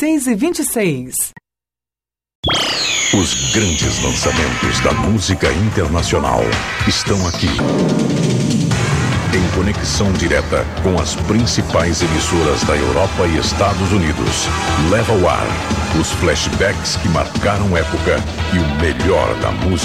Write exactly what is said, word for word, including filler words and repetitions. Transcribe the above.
seis e vinte e seis. Os grandes lançamentos da música internacional estão aqui. Em conexão direta com as principais emissoras da Europa e Estados Unidos. Leva ao ar os flashbacks que marcaram época e o melhor da música.